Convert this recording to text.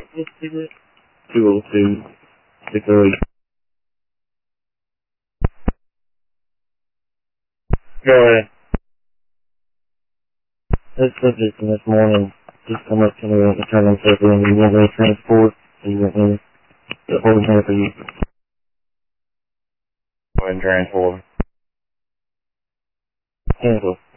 202 608. Go ahead. This subject from this morning just come up to me and turn himself in. You want me to transport? Or you want me to hold him for you? Go ahead and transport. Cancel.